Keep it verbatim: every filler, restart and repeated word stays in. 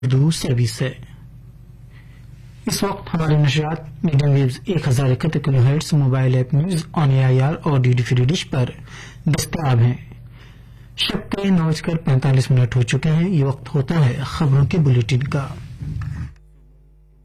Urdu service है। इस वक्त हमारे नशरियात मीडियम वेव्स एक हजार इकहत्तर kilo hertz mobile app news on A I R और ड्यूटी फ्री डिश पर दस्तयाब हैं। शब के नौ बजकर पैंतालीस मिनट हो चुके हैं। ये वक्त होता है खबरों के बुलेटिन का।